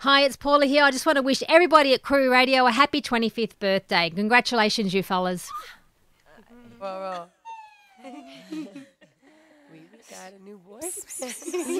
Hi, it's Paula here. I just want to wish everybody at Crew Radio a happy 25th birthday. Congratulations, you fellas. We got a new voice.